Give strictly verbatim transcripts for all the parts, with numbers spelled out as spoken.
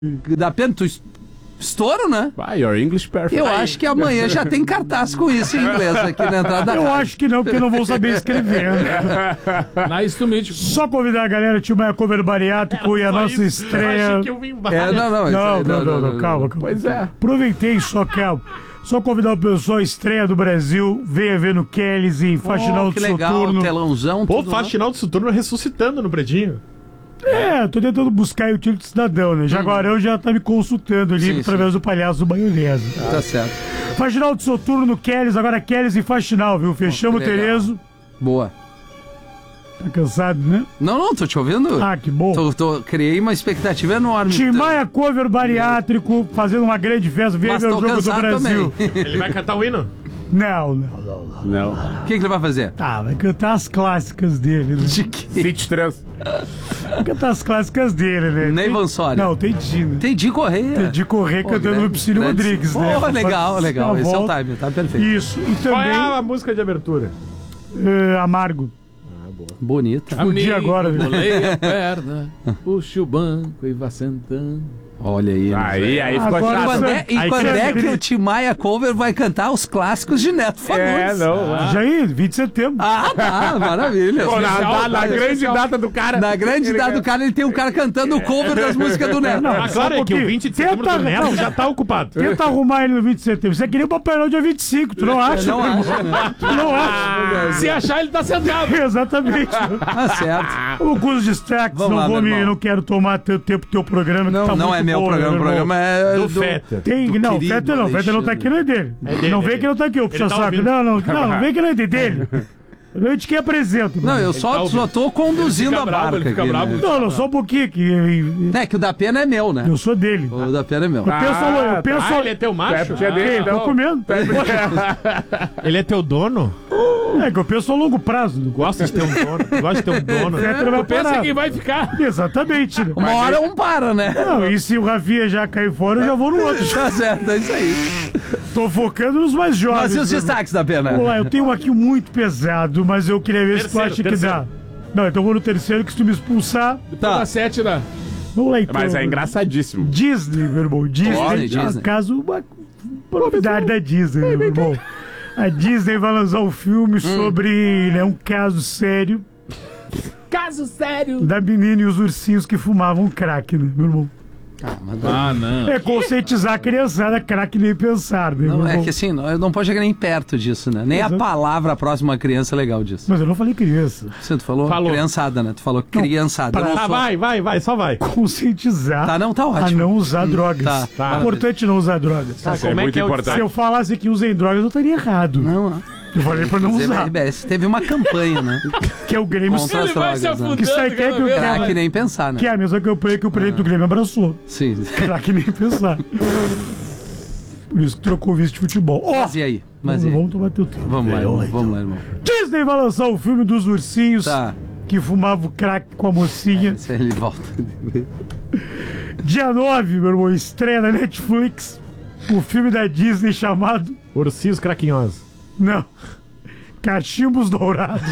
Da pena, tu estouro, né? Vai, your English perfect. Eu acho que amanhã já tem cartaz com isso em inglês aqui na entrada da Eu rádio. acho que não, porque eu não vou saber escrever. Nice to meet you. Só convidar a galera, tinha uma cover bariátrico e a nossa estreia. É, não, não, Não, não, não, não, calma, calma. Pois é. Aproveitei só, calma. Só convidar o pessoal, estreia do Brasil, venha ver no Kellys em Faxinal Oh, do que legal, Soturno. telãozão. Pô, tudo lá. Faxinal do Soturno ressuscitando no predinho. É, tô tentando buscar aí o título de cidadão, né? Jaguarão já tá me consultando ali Sim, através do palhaço do Maionese. Tá certo. Faxinal do Soturno no Kellys, agora Kellys e Faxinal, viu? Fechamos o que legal. Terezo. Boa. Tá cansado, né? Não, não, tô te ouvindo. Ah, que bom. Tô, tô- criei uma expectativa enorme. Timaya Cover Bariátrico, fazendo uma grande festa, venha Mas ver o tô jogo do cansado Brasil. também. Ele vai cantar o hino? Não, não, não, não. Não. O que, que ele vai fazer? Tá, vai cantar as clássicas dele, né? De que? City três. Vai cantar as clássicas dele, né? Ney Tem- Vansória. Não, tem Dina. Tem de correr. Tem de correr cantando no Psylio Rodrigues, né? Pô, legal, Faz legal. uma Esse é o volta. time, tá perfeito. Isso, e Qual também é a música de abertura? eh, Amargo. Bonita. Podia agora, viu? Bolei a perna, puxa o banco e vá sentando. Olha aí. Aí, aí ficou Agora chato. Quando é, e Aí quando que- é que o Timaya Cover vai cantar os clássicos de Neto É, Fagundes? não. Jair, vinte de setembro. Ah, tá, maravilha. Pô, na, na- na grande data do cara. Na grande ele data do cara, ele tem um cara cantando o cover das músicas do Neto. Não, Ah, só claro, um é que o pouquinho. vinte de setembro Tenta- do Neto não. já tá ocupado. Tenta arrumar ele no vinte de setembro. Você queria o Papai Noel dia vinte e cinco, tu não acha? Não meu irmão? acha, né? Tu não acha? Se achar, ele tá sentado. Exatamente. Tá certo. Vamos com os destaques, Vamos não lá, vou meu me, irmão. não quero tomar teu tempo do teu programa. que Não, tá não muito é meu bom, programa, o meu irmão. programa é Do do... Feta. Tem, do não, querido Feta não, Feta não tá aqui, não é dele. É dele, não é vem dele. que não tá aqui, eu puxa tá saco. ouvindo. Não, não, não, não vem que não é dele. Eu te que apresento. Não, mano. eu só, tá só tô conduzindo Ele a fica bravo, barca ele fica aqui, bravo. né? Não, não, só um pouquinho que É que o da pena é meu, né? eu sou dele. O da pena é meu. Eu penso, eu penso, Ah, ele é teu macho? É dele, tô então. comendo. Ele é teu dono? É que eu penso a longo prazo. Gosta de ter um dono? Gosta de ter um dono? Feta não vai Pensa parar. que vai ficar. Exatamente. né? Uma hora um para, né? Não, e se o Rafinha já cair fora, eu já vou no outro. Tá certo, é isso aí. Tô focando nos mais Mas jovens. e os né? destaques da pena? Vamos lá, eu tenho um aqui muito pesado, mas eu queria ver se tu Terceiro, acha que terceiro. dá. Não, então eu vou no terceiro, que se tu me expulsar... Tá. Da sete da... Vamos lá, então. Mas é engraçadíssimo. Disney, meu irmão. Disney, Disney, Disney. Disney. Caso uma propriedade da Disney, né, meu irmão. A Disney vai lançar um filme sobre né, um caso sério Caso sério. da menina e os ursinhos que fumavam crack, né, meu irmão? Ah, não. É conscientizar a criançada, crack nem pensar, né, Não, meu é irmão? que assim, não, não pode chegar nem perto disso, né? Nem a Exato. palavra próxima criança é legal disso. Mas eu não falei criança. Você tu falou, Falou. criançada, né? Tu falou criançada. Eu pra- não Ah, sou- vai, vai, vai, só vai. Conscientizar Tá, não, tá a ótimo. não usar drogas. Tá, tá. É importante não usar drogas. Tá, Isso é muito importante. Se eu falasse que usem drogas, eu estaria errado. Não, Eu falei pra não não. usar. R B S teve uma campanha, né? Que é o Grêmio. Contra as Ele vai se drogas, né? afundando Que sai que é que cada o vez cara- Crack mais. nem pensar, né? Que é a mesma campanha que o presidente do Grêmio abraçou. Sim. Crack nem pensar. Por isso que trocou o vice de futebol. Ó, Mas e aí? Mas e aí? vamos tomar teu tempo. Vamos lá, velho. irmão. Vamos lá, irmão. Disney vai lançar o filme dos ursinhos Tá. que fumavam crack com a mocinha. Se ele volta. Dia nove, meu irmão, estreia na Netflix o filme da Disney chamado... Ursinhos craquinhosos. Não. Cachimbos Dourados.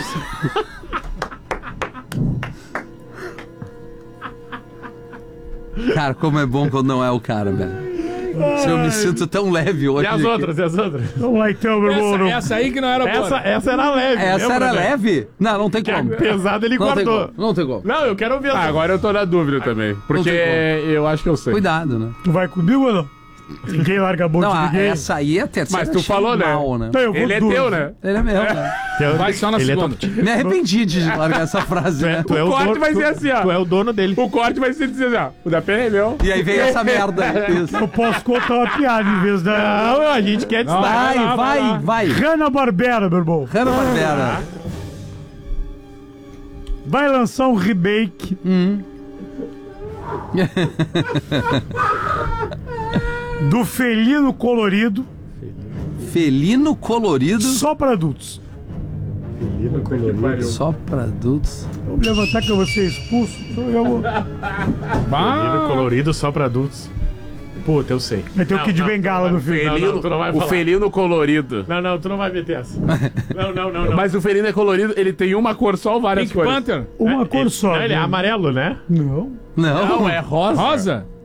Cara, como é bom quando não é o cara, velho. Se eu me sinto tão leve hoje. E as que- outras, e as outras? Vamos lá então, meu irmão. Essa, não- essa aí que não era boa. Essa, essa era leve. Essa lembra, era né? leve? Não, não tem Que como. é pesada, ele Não tem guardou. como. Não tem como. Não, eu quero ouvir Ah, essa. agora eu tô na dúvida também. Porque tem como. eu acho que eu sei. Cuidado, né? Tu vai comigo ou não? Ninguém larga a boca Não, de a- ninguém. essa aí é a terceira. Mas tu achei falou, né? mal, né? Então, eu vou Ele é duas. teu, né? Ele é meu, né? Vai só na Ele é segunda. top- Me arrependi de largar essa frase, Tu é, né? tu é O corte dono, vai tu- ser assim, ó. Tu é o dono dele. O corte vai ser dizer assim, ó. O da pena é meu. E aí veio essa merda. Isso. Eu posso contar uma piada em vez da... Não, a gente quer destaque. Vai, lá, vai, lá. vai. Hanna-Barbera, meu irmão. Hanna-Barbera. Vai lançar um remake do Felino Colorido Felino colorido. só pra adultos. Só pra adultos. Vamos levantar que eu vou ser expulso. Então eu vou... Felino colorido só pra adultos. Puta, eu sei. Vai ter o Kid Bengala no filme. Não, não, tu não vai o falar. felino colorido. Não, não, tu não vai meter essa. Não, não, não, não. Mas o felino é colorido, ele tem uma cor só ou várias Pink cores? Panther. Uma cor Ele- só. Não, ele é né? amarelo, né? Não. Não. Não, é rosa. Rosa.